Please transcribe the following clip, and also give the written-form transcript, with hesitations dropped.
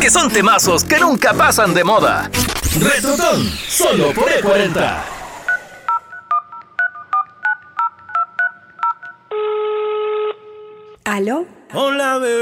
porque son temazos que nunca pasan de moda. Retrotón, solo por E40. ¿Aló? Hola, bebé.